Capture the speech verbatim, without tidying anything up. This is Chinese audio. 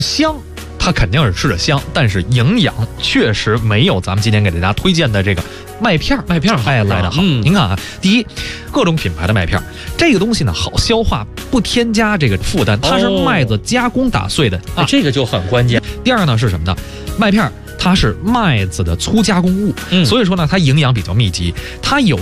香。它肯定是吃着香，但是营养确实没有咱们今天给大家推荐的这个麦片麦片哎来的好。嗯、您看啊，第一，各种品牌的麦片，这个东西呢好消化，不添加这个负担，它是麦子加工打碎的、 哦、啊，这个就很关键。 第二呢是什么呢？麦片它是麦子的粗加工物，嗯、所以说呢它营养比较密集，它有